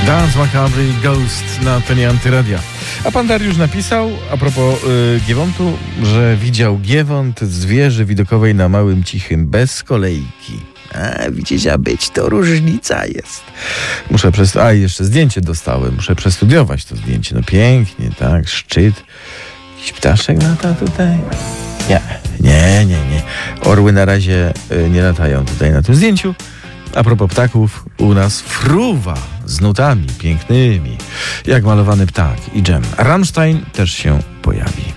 Dance Macabre Ghost na antenie Antyradia. A pan Dariusz napisał a propos Giewontu, że widział Giewont z wieży widokowej na Małym Cichym bez kolejki. Widzisz, a być to różnica jest. Jeszcze zdjęcie dostałem. Muszę przestudiować to zdjęcie. No pięknie, tak, szczyt. Jakiś ptaszek lata tutaj? Nie. Orły na razie nie latają tutaj na tym zdjęciu. A propos ptaków, u nas fruwa z nutami pięknymi, jak malowany ptak i dżem. Rammstein też się pojawi.